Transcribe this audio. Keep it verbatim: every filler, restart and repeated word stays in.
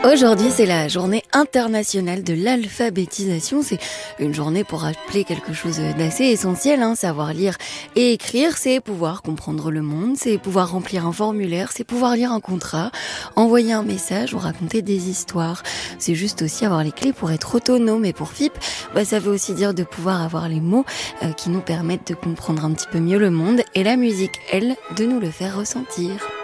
Aujourd'hui, c'est la journée internationale de l'alphabétisation. C'est une journée pour rappeler quelque chose d'assez essentiel, hein. Savoir lire et écrire, c'est pouvoir comprendre le monde, c'est pouvoir remplir un formulaire, c'est pouvoir lire un contrat, envoyer un message ou raconter des histoires. C'est juste aussi avoir les clés pour être autonome. Et pour F I P, bah, ça veut aussi dire de pouvoir avoir les mots euh, qui nous permettent de comprendre un petit peu mieux le monde, et la musique, elle, de nous le faire ressentir.